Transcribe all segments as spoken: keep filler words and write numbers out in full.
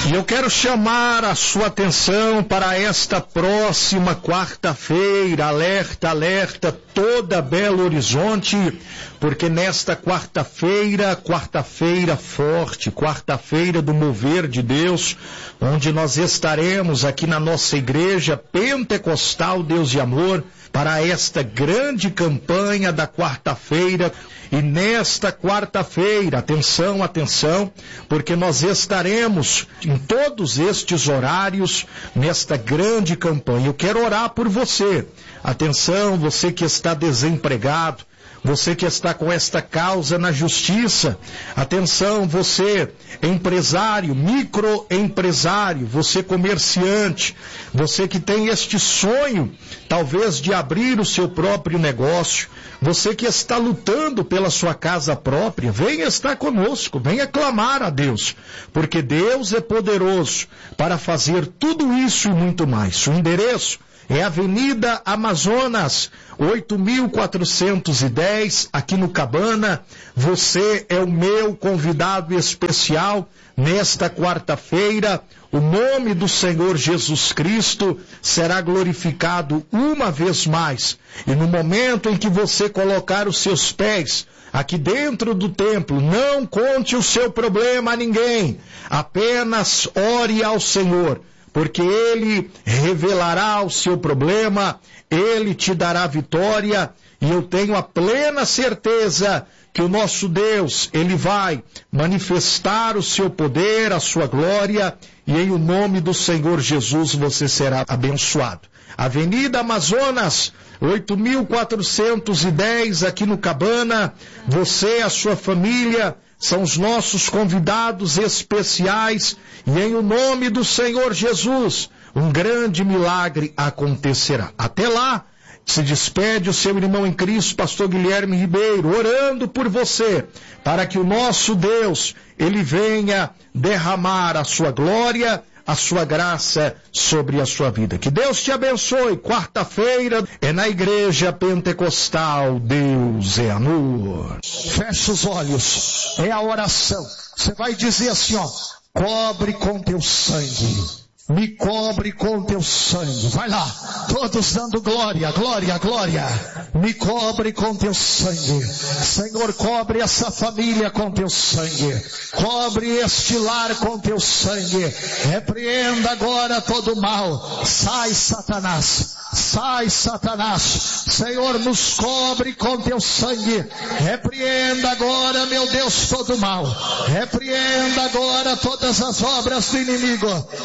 E eu quero chamar a sua atenção para esta próxima quarta-feira. Alerta, alerta, toda Belo Horizonte, porque nesta quarta-feira, quarta-feira forte, quarta-feira do mover de Deus, onde nós estaremos aqui na nossa igreja pentecostal Deus de Amor, para esta grande campanha da quarta-feira. E nesta quarta-feira, atenção, atenção, porque nós estaremos em todos estes horários nesta grande campanha. Eu quero orar por você. Atenção, você que está desempregado, você que está com esta causa na justiça. Atenção, você empresário, microempresário, você comerciante, você que tem este sonho, talvez de abrir o seu próprio negócio, você que está lutando pela sua casa própria, venha estar conosco, venha clamar a Deus, porque Deus é poderoso para fazer tudo isso e muito mais. O endereço é Avenida Amazonas, oito mil quatrocentos e dez, aqui no Cabana. Você é o meu convidado especial nesta quarta-feira. O nome do Senhor Jesus Cristo será glorificado uma vez mais. E no momento em que você colocar os seus pés aqui dentro do templo, não conte o seu problema a ninguém. Apenas ore ao Senhor, porque Ele revelará o seu problema, Ele te dará vitória, e eu tenho a plena certeza que o nosso Deus, Ele vai manifestar o seu poder, a sua glória, e em o nome do Senhor Jesus você será abençoado. Avenida Amazonas, oito mil quatrocentos e dez, aqui no Cabana. Você, a sua família, são os nossos convidados especiais, e em o nome do Senhor Jesus, um grande milagre acontecerá. Até lá, se despede o seu irmão em Cristo, pastor Guilherme Ribeiro, orando por você, para que o nosso Deus, Ele venha derramar a sua glória, a sua graça sobre a sua vida. Que Deus te abençoe. Quarta-feira é na Igreja Pentecostal Deus é Amor. Feche os olhos, é a oração. Você vai dizer assim, ó: cobre com teu sangue. Me cobre com teu sangue. Vai lá, todos dando glória, glória, glória. Me cobre com teu sangue. Senhor, cobre essa família com teu sangue. Cobre este lar com teu sangue. Repreenda agora todo mal. Sai, Satanás. Sai, Satanás. Senhor, nos cobre com teu sangue. Repreenda agora, meu Deus, todo mal. Repreenda agora todas as obras do inimigo.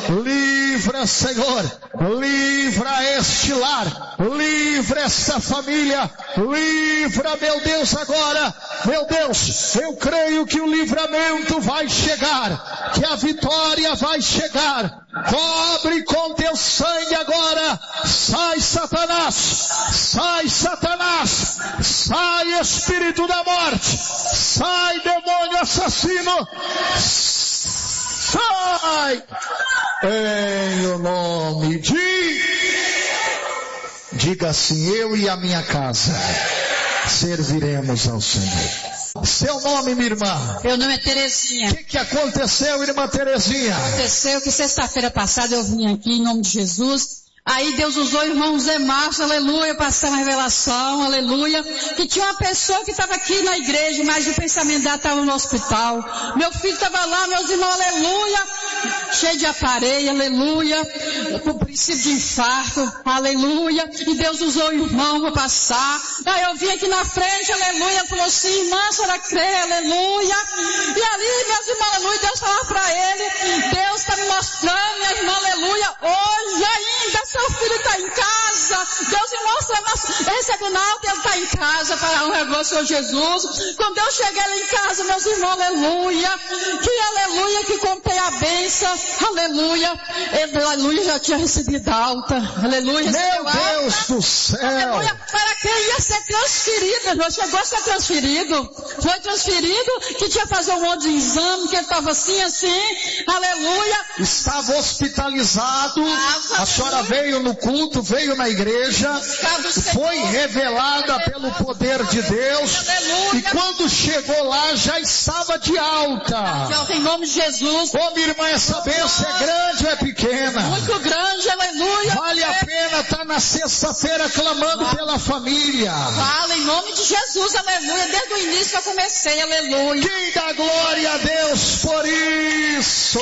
Livra, Senhor. Livra este lar. Livra esta família. Livra, meu Deus, agora. Meu Deus, eu creio que o livramento vai chegar. Que a vitória vai chegar. Cobre com teu sangue agora. Sai, Satanás. Sai, Satanás. Sai, espírito da morte. Sai, demônio assassino. Sai. Em o nome de... Diga assim: eu e a minha casa serviremos ao Senhor. Seu nome, minha irmã? Meu nome é Terezinha. O que, que aconteceu, irmã Terezinha? Aconteceu que sexta-feira passada eu vim aqui em nome de Jesus. Aí Deus usou o irmão Zé Márcio, aleluia, passar uma revelação, aleluia, que tinha uma pessoa que estava aqui na igreja, mas o pensamento dela estava no hospital. Meu filho estava lá, meus irmãos, aleluia, cheio de aparelho, aleluia, com princípio de infarto, aleluia, e Deus usou o irmão para passar. Aí eu vim aqui na frente, aleluia, falou assim: irmã, a senhora crê, aleluia, e ali, meus irmãos, aleluia, Deus falava para ele: Deus está me mostrando, minha irmã, aleluia, hoje ainda seu filho está em casa. Deus me mostra, recebe o alto, ele está em casa para honrar o Senhor Jesus. Quando eu cheguei lá em casa, meus irmãos, aleluia, que aleluia, que contei a bênção, aleluia, ele, aleluia, já tinha recebido alta, aleluia. Meu Deus do céu. Aleluia, para quem ia ser transferido, não chegou a ser transferido, foi transferido, que tinha que fazer um monte de exame, que ele estava assim, assim, aleluia. Estava hospitalizado, ah, a senhora veio no culto, veio na igreja, foi revelada pelo poder de Deus, e quando chegou lá já estava de alta. Em nome de Jesus. Ô minha irmã, essa bênção é grande ou é pequena? Muito grande, aleluia. Vale a pena estar na sexta-feira clamando pela família. Fala em nome de Jesus, aleluia. Desde o início que eu comecei, aleluia. Quem dá glória a Deus por isso?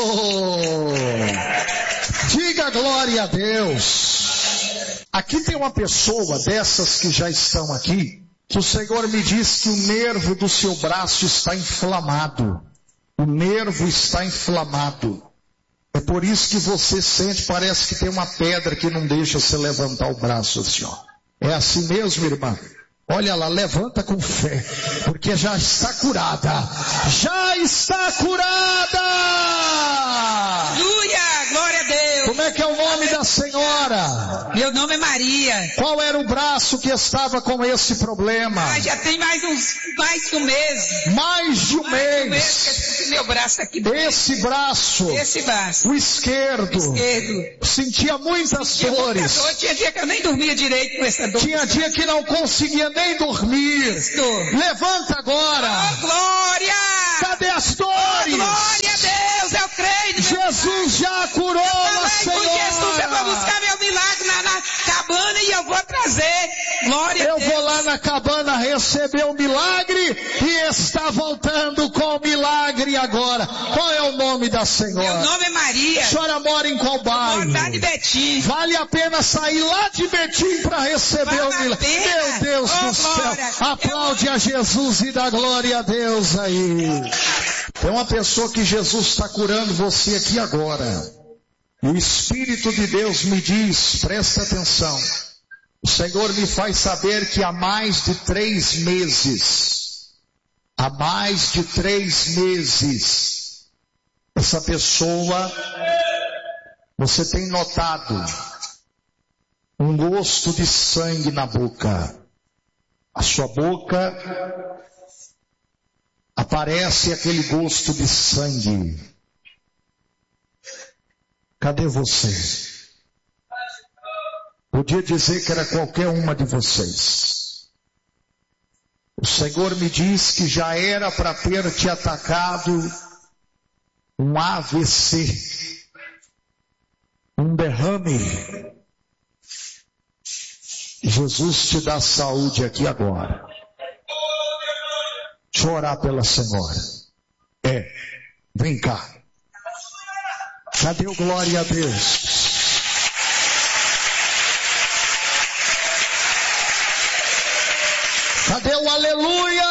Diga glória a Deus. Aqui tem uma pessoa dessas que já estão aqui, que o Senhor me diz que o nervo do seu braço está inflamado. O nervo está inflamado. É por isso que você sente, parece que tem uma pedra que não deixa você levantar o braço assim, ó. É assim mesmo, irmã? Olha lá, levanta com fé, porque já está curada. Já está curada! Aleluia! Glória a Deus! Como é que é o nome da senhora? Meu nome é Maria. Qual era o braço que estava com esse problema? Ah, já tem mais uns, mais de um mês. Mais de um mais mês. De um mês que meu braço aqui. Esse braço. Esse braço. O esquerdo. O esquerdo. Sentia muitas Sentia dores. Muita dor. Tinha dia que eu nem dormia direito com essa dor. Tinha dia que não conseguia nem dormir. Isto. Levanta agora. Oh, glória! Cadê as dores? Oh, glória a Deus, eu creio. Jesus já curou a Senhora. Com Jesus eu vou buscar meu milagre na, na cabana e eu vou trazer. Glória eu a Deus. Eu vou lá na cabana receber o milagre e está voltando com o milagre agora. Qual é o nome da senhora? Meu nome é Maria. A senhora mora em qual bairro? Moro lá de Betim. Vale a pena sair lá de Betim para receber vale o milagre. Meu Deus oh, do céu. Glória. Aplaude eu... a Jesus e dá glória a Deus aí. Tem uma pessoa que Jesus está curando você aqui agora. E o Espírito de Deus me diz, presta atenção. O Senhor me faz saber que há mais de três meses, há mais de três meses, essa pessoa, você tem notado um gosto de sangue na boca. A sua boca aparece aquele gosto de sangue. Cadê você? Podia dizer que era qualquer uma de vocês. O Senhor me diz que já era para ter te atacado um A V C, um derrame. Jesus te dá saúde aqui agora. Deixa eu orar pela senhora. É, vem cá. Cadê o glória a Deus? Cadê o aleluia?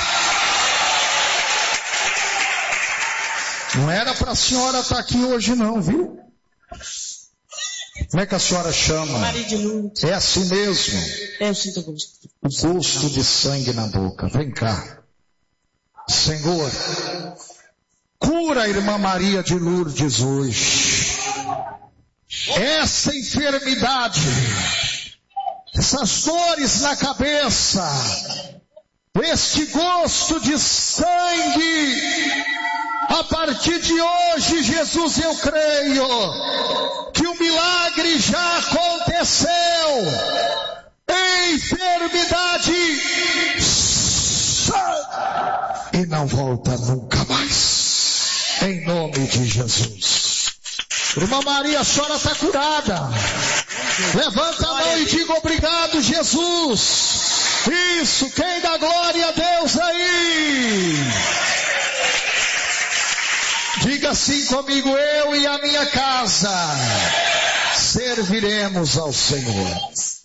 Não era para a senhora estar aqui hoje não, viu? Como é que a senhora chama? Maria de Lourdes. É assim mesmo? É, eu sinto gosto. O gosto de sangue na boca. Vem cá. Senhor, cura a irmã Maria de Lourdes hoje. Essa enfermidade, essas dores na cabeça, este gosto de sangue, a partir de hoje, Jesus, eu creio que o milagre já aconteceu. Enfermidade e não volta nunca mais. Em nome de Jesus. Irmã Maria, a senhora está curada. Levanta a mão e diga obrigado, Jesus. Isso, quem dá glória a Deus aí? Diga assim comigo, eu e a minha casa serviremos ao Senhor.